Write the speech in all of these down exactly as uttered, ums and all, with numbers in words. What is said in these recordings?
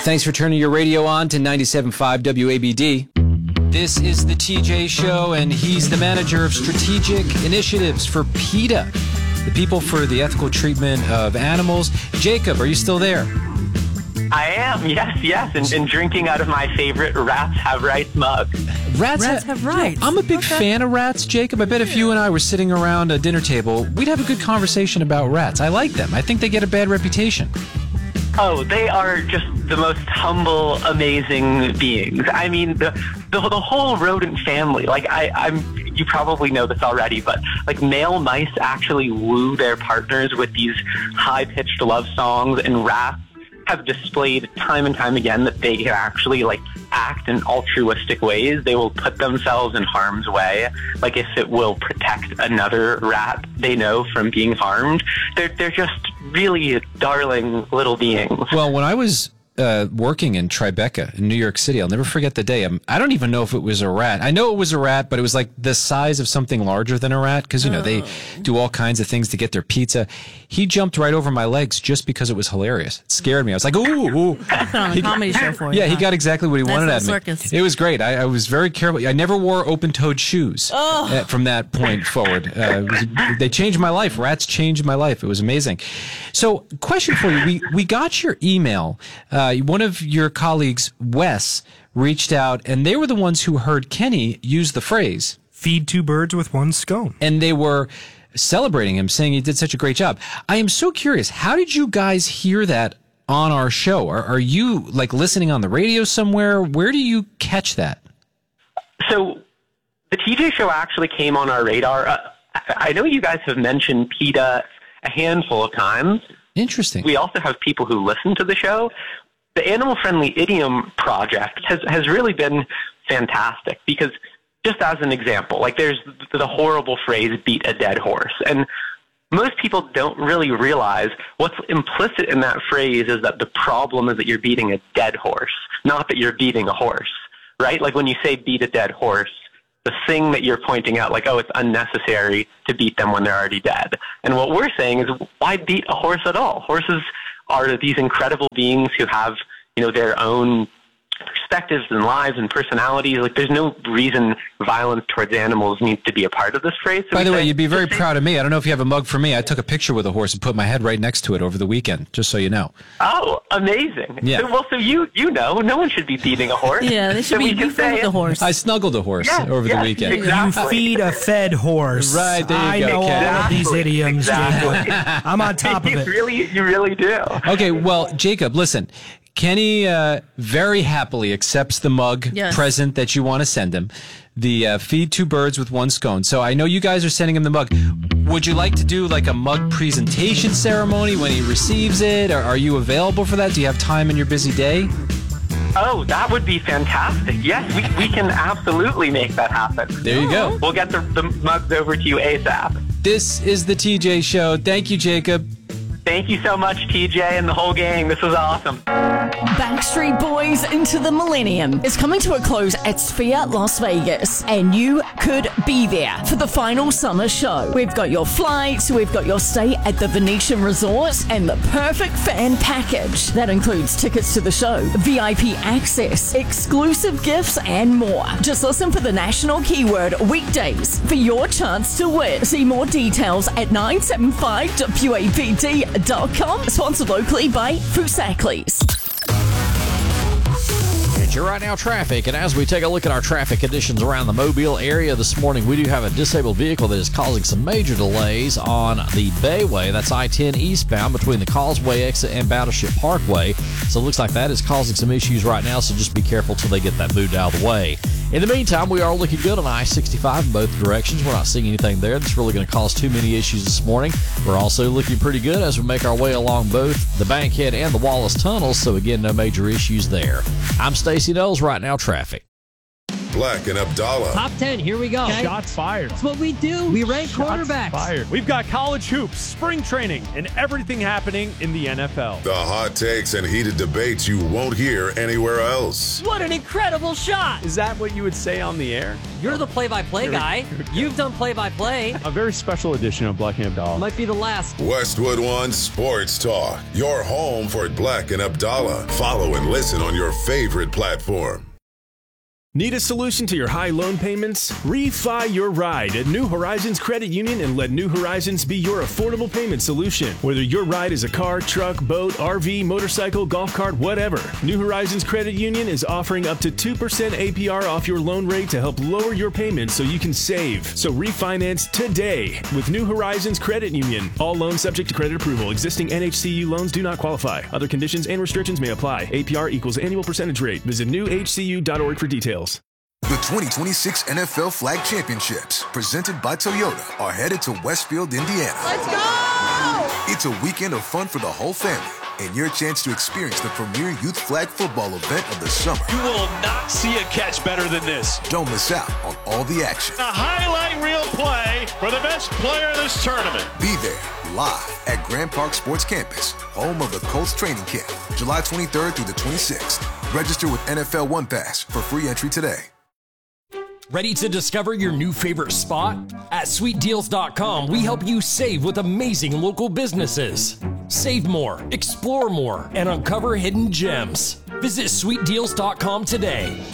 Thanks for turning your radio on to ninety-seven point five W A B D. This is the T J Show, and he's the manager of strategic initiatives for PETA, the People for the Ethical Treatment of Animals. Jacob, are you still there? I am, yes, yes, and, and drinking out of my favorite Rats Have Rights mug. Rats, Rats ha- have rights. I'm a big Okay. fan of rats, Jacob. I bet if you and I were sitting around a dinner table, we'd have a good conversation about rats. I like them. I think they get a bad reputation. Oh, they are just the most humble, amazing beings. I mean, the the, the whole rodent family. Like I, I'm, you probably know this already, but like male mice actually woo their partners with these high-pitched love songs, and rats have displayed time and time again that they can actually like act in altruistic ways. They will put themselves in harm's way, like if it will protect another rat they know from being harmed. They're they're just really darling little beings. Well, when I was uh, working in Tribeca in New York City, I'll never forget the day. I'm, I don't even know if it was a rat. I know it was a rat, but it was like the size of something larger than a rat because, you know, oh. they do all kinds of things to get their pizza. He jumped right over my legs just because it was hilarious. It scared me. I was like, ooh, ooh. Put on a He- comedy show for you. Yeah, he huh? got exactly what he Nice wanted little out of me. circus. It was great. I, I was very careful. I never wore open-toed shoes Oh. uh, from that point forward. Uh, it was- they changed my life. Rats changed my life. It was amazing. So, question for you. We we got your email. Uh, one of your colleagues, Wes, reached out, and they were the ones who heard Kenny use the phrase, Feed two birds with one scone. and they were celebrating him, saying he did such a great job. I am so curious. How did you guys hear that on our show? Are, are you like listening on the radio somewhere? Where do you catch that? So the T J Show actually came on our radar. Uh, I I know you guys have mentioned PETA a handful of times. Interesting. We also have people who listen to the show. The Animal Friendly Idiom Project has, has really been fantastic because, just as an example, like there's the horrible phrase, beat a dead horse. And most people don't really realize what's implicit in that phrase is that the problem is that you're beating a dead horse, not that you're beating a horse, right? Like when you say beat a dead horse, the thing that you're pointing out, like, oh, it's unnecessary to beat them when they're already dead. And what we're saying is, why beat a horse at all? Horses are these incredible beings who have, you know, their own perspectives and lives and personalities. Like, there's no reason violence towards animals needs to be a part of this phrase. So By we the way, say- you'd be very proud of me. I don't know if you have a mug for me. I took a picture with a horse and put my head right next to it over the weekend, just so you know. Oh, amazing. Yeah. So, well, so you you know, no one should be beating a horse. Yeah, they should So be we can be friends say with the it- horse. I snuggled a horse Yeah, over the yeah, weekend. exactly. You feed a fed horse. Right, there you I go, know Ken. all of these Exactly, idioms. exactly. Jacob. I'm on top of you it. really, you really do. Okay, well, Jacob, listen. Kenny uh, very happily accepts the mug Yes. present that you want to send him, the uh, feed two birds with one scone. So I know you guys are sending him the mug. Would you like to do like a mug presentation ceremony when he receives it? Or are you available for that? Do you have time in your busy day? Oh, that would be fantastic. Yes, we, we can absolutely make that happen. There you go. We'll get the, the mugs over to you ASAP. This is the T J Show. Thank you, Jacob. Thank you so much, T J and the whole gang. This was awesome. Backstreet Boys Into the Millennium is coming to a close at Sphere Las Vegas, and you could be there for the final summer show. We've got your flights, we've got your stay at the Venetian Resort, and the perfect fan package. That includes tickets to the show, V I P access, exclusive gifts, and more. Just listen for the national keyword weekdays for your chance to win. See more details at nine seven five W A B D dot com. Sponsored locally by Fusaklis. It's your Right Now traffic, and as we take a look at our traffic conditions around the Mobile area this morning, we do have a disabled vehicle that is causing some major delays on the Bayway. That's I ten eastbound between the Causeway exit and Battleship Parkway. So it looks like that is causing some issues right now, so just be careful till they get that moved out of the way. In the meantime, we are looking good on I sixty-five in both directions. We're not seeing anything there that's really going to cause too many issues this morning. We're also looking pretty good as we make our way along both the Bankhead and the Wallace tunnels, so again, no major issues there. I'm Stacey Knowles, Right Now Traffic. Black and Abdallah. Top ten, here we go. Okay. Shots fired. That's what we do. We rank Shots quarterbacks. Fired. We've got college hoops, spring training, and everything happening in the N F L. The hot takes and heated debates you won't hear anywhere else. What an incredible shot. Is that what you would say on the air? You're the play-by-play guy. You've done play-by-play. A very special edition of Black and Abdallah. Might be the last. Westwood One Sports Talk. Your home for Black and Abdallah. Follow and listen on your favorite platform. Need a solution to your high loan payments? Refi your ride at New Horizons Credit Union and let New Horizons be your affordable payment solution. Whether your ride is a car, truck, boat, R V, motorcycle, golf cart, whatever, New Horizons Credit Union is offering up to two percent A P R off your loan rate to help lower your payments so you can save. So refinance today with New Horizons Credit Union. All loans subject to credit approval. Existing N H C U loans do not qualify. Other conditions and restrictions may apply. A P R equals annual percentage rate. Visit new H C U dot org for details. The twenty twenty-six N F L Flag Championships, presented by Toyota, are headed to Westfield, Indiana. Let's go! It's a weekend of fun for the whole family and your chance to experience the premier youth flag football event of the summer. You will not see a catch better than this. Don't miss out on all the action. A highlight reel play for the best player in this tournament. Be there live at Grand Park Sports Campus, home of the Colts training camp, July twenty-third through the twenty-sixth. Register with N F L One Pass for free entry today. Ready to discover your new favorite spot? At sweet deals dot com, we help you save with amazing local businesses. Save more, explore more, and uncover hidden gems. Visit sweet deals dot com today.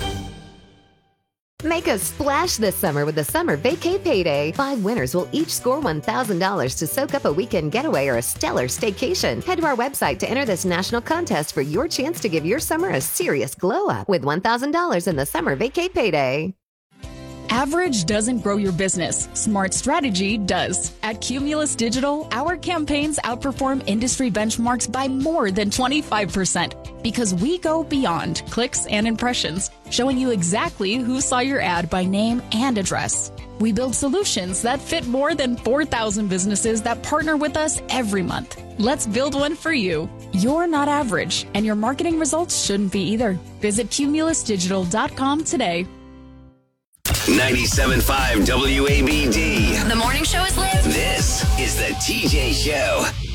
Make a splash this summer with the Summer Vacay Payday. Five winners will each score one thousand dollars to soak up a weekend getaway or a stellar staycation. Head to our website to enter this national contest for your chance to give your summer a serious glow up with one thousand dollars in the Summer Vacay Payday. Average doesn't grow your business. Smart strategy does. At Cumulus Digital, our campaigns outperform industry benchmarks by more than twenty-five percent because we go beyond clicks and impressions, showing you exactly who saw your ad by name and address. We build solutions that fit more than four thousand businesses that partner with us every month. Let's build one for you. You're not average, and your marketing results shouldn't be either. Visit cumulus digital dot com today. ninety-seven point five W A B D. The morning show is lit. This is the T J Show.